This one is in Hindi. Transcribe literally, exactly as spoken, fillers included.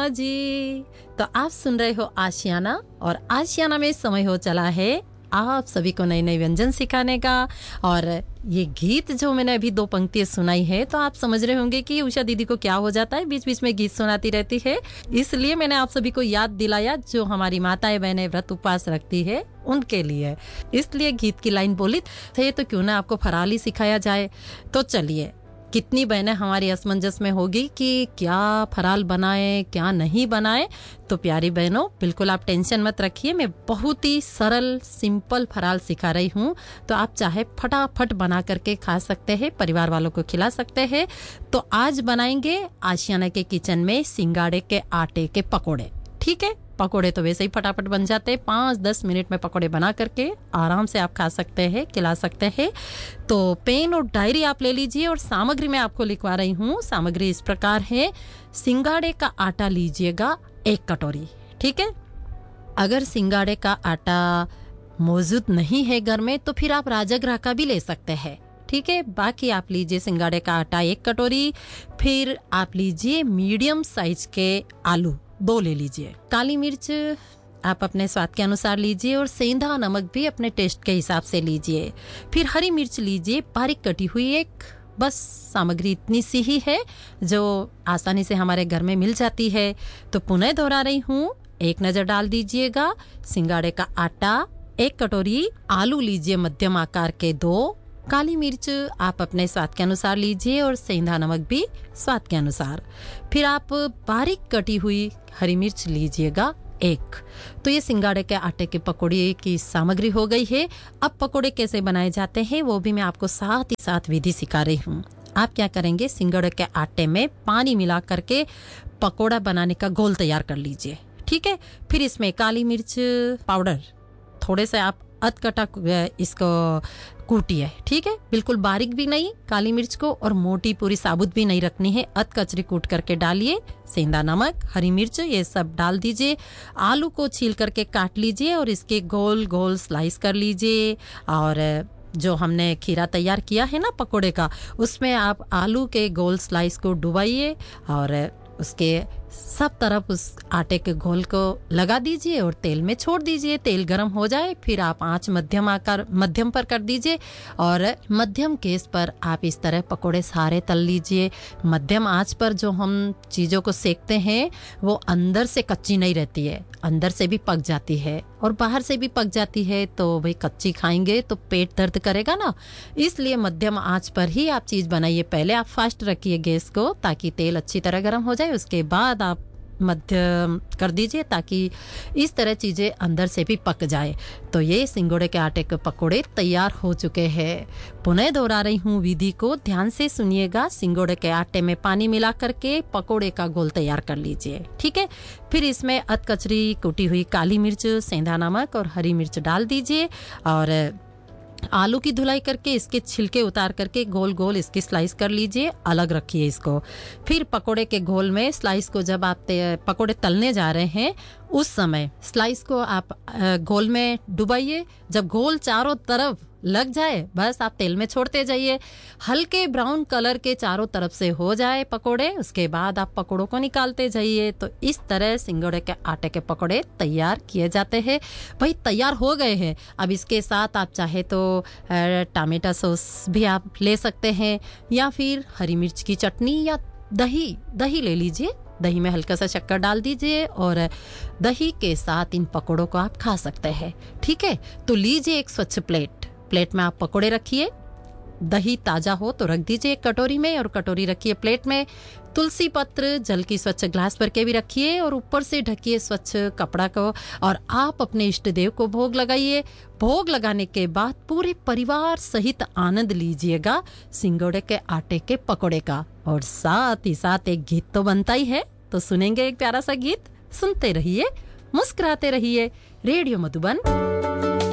हाँ जी, तो आप सुन रहे हो आशियाना और आशियाना में समय हो चला है आप सभी को नए नए व्यंजन सिखाने का। और ये गीत जो मैंने अभी दो पंक्तियां सुनाई है तो आप समझ रहे होंगे कि उषा दीदी को क्या हो जाता है, बीच बीच में गीत सुनाती रहती है। इसलिए मैंने आप सभी को याद दिलाया जो हमारी माताएं बहनें व्रत उपवास रखती है उनके लिए, इसलिए गीत की लाइन बोली थे तो क्यों ना आपको फराली सिखाया जाए। तो चलिए, कितनी बहनें हमारी असमंजस में होगी कि क्या फराल बनाए क्या नहीं बनाए। तो प्यारी बहनों, बिल्कुल आप टेंशन मत रखिए, मैं बहुत ही सरल सिंपल फराल सिखा रही हूँ। तो आप चाहे फटाफट बना करके खा सकते हैं, परिवार वालों को खिला सकते हैं। तो आज बनाएंगे आशियाना के किचन में सिंगाड़े के आटे के पकोड़े। ठीक है, पकोड़े तो वैसे ही फटाफट बन जाते हैं, पाँच दस मिनट में पकोड़े बना करके आराम से आप खा सकते हैं, खिला सकते हैं। तो पेन और डायरी आप ले लीजिए और सामग्री मैं आपको लिखवा रही हूँ। सामग्री इस प्रकार है, सिंगाड़े का आटा लीजिएगा एक कटोरी। ठीक है, अगर सिंगाड़े का आटा मौजूद नहीं है घर में तो फिर आप राजगरा का भी ले सकते हैं। ठीक है, बाकी आप लीजिए सिंगाड़े का आटा एक कटोरी। फिर आप लीजिए मीडियम साइज के आलू दो ले लीजिए। काली मिर्च आप अपने स्वाद के अनुसार लीजिए और सेंधा नमक भी अपने टेस्ट के हिसाब से लीजिए। फिर हरी मिर्च लीजिए बारीक कटी हुई एक। बस सामग्री इतनी सी ही है जो आसानी से हमारे घर में मिल जाती है। तो पुनः दोहरा रही हूँ, एक नजर डाल दीजिएगा। सिंगाड़े का आटा एक कटोरी, आलू लीजिए मध्यम आकार के दो, काली मिर्च आप अपने स्वाद के अनुसार लीजिए और सेंधा नमक भी स्वाद के अनुसार। फिर आप बारीक कटी हुई हरी मिर्च लीजिएगा एक। तो ये सिंगाड़े के आटे के पकोड़े की सामग्री हो गई है। अब पकोड़े कैसे बनाए जाते हैं वो भी मैं आपको साथ ही साथ विधि सिखा रही हूँ। आप क्या करेंगे, सिंगाड़े के आटे में पानी मिला करके पकोड़ा बनाने का घोल तैयार कर लीजिए। ठीक है, फिर इसमें काली मिर्च पाउडर थोड़े से आप अधकटा इसको कूटिए। ठीक है, बिल्कुल बारीक भी नहीं काली मिर्च को और मोटी पूरी साबुत भी नहीं रखनी है, अध कचरी कूट करके डालिए। सेंधा नमक, हरी मिर्च ये सब डाल दीजिए। आलू को छील करके काट लीजिए और इसके गोल गोल स्लाइस कर लीजिए। और जो हमने खीरा तैयार किया है ना पकोड़े का, उसमें आप आलू के गोल स्लाइस को डुबाइए और उसके सब तरफ उस आटे के घोल को लगा दीजिए और तेल में छोड़ दीजिए। तेल गर्म हो जाए फिर आप आंच मध्यम आकार मध्यम पर कर दीजिए और मध्यम गैस पर आप इस तरह पकोड़े सारे तल लीजिए। मध्यम आंच पर जो हम चीज़ों को सेकते हैं वो अंदर से कच्ची नहीं रहती है, अंदर से भी पक जाती है और बाहर से भी पक जाती है। तो भाई कच्ची खाएंगे तो पेट दर्द करेगा ना, इसलिए मध्यम आंच पर ही आप चीज़ बनाइए। पहले आप फास्ट रखिए गैस को ताकि तेल अच्छी तरह गर्म हो जाए, उसके बाद आप मध्य कर दीजिए ताकि इस तरह चीज़ें अंदर से भी पक जाए। तो ये सिंगोड़े के आटे के पकोड़े तैयार हो चुके हैं। पुनः दोहरा रही हूँ विधि को, ध्यान से सुनिएगा। सिंगोड़े के आटे में पानी मिला करके पकोड़े का घोल तैयार कर लीजिए। ठीक है, फिर इसमें अध कचरी कुटी हुई काली मिर्च, सेंधा नमक और हरी मिर्च डाल दीजिए और आलू की धुलाई करके इसके छिलके उतार करके गोल गोल इसकी स्लाइस कर लीजिए, अलग रखिए इसको। फिर पकोड़े के घोल में स्लाइस को जब आप पकोड़े तलने जा रहे हैं उस समय स्लाइस को आप घोल में डुबाइए। जब घोल चारों तरफ लग जाए बस आप तेल में छोड़ते जाइए, हल्के ब्राउन कलर के चारों तरफ से हो जाए पकोड़े, उसके बाद आप पकोड़ों को निकालते जाइए। तो इस तरह सिंगोड़े के आटे के पकोड़े तैयार किए जाते हैं। भाई तैयार हो गए हैं, अब इसके साथ आप चाहे तो टमाटो सॉस भी आप ले सकते हैं या फिर हरी मिर्च की चटनी या दही दही ले लीजिए। दही में हल्का सा शक्कर डाल दीजिए और दही के साथ इन पकोड़ों को आप खा सकते हैं। ठीक है, तो लीजिए एक स्वच्छ प्लेट, प्लेट में आप पकोड़े रखिए। दही ताजा हो तो रख दीजिए एक कटोरी में और कटोरी रखिए प्लेट में। तुलसी पत्र जल की स्वच्छ ग्लास भर के भी रखिए और ऊपर से ढकिए स्वच्छ कपड़ा को और आप अपने इष्ट देव को भोग लगाइए। भोग लगाने के बाद पूरे परिवार सहित आनंद लीजिएगा सिंगोड़े के आटे के पकोड़े का। और साथ ही साथ एक गीत तो बनता ही है, तो सुनेंगे एक प्यारा सा गीत। सुनते रहिए, मुस्कुराते रहिए। रेडियो मधुबन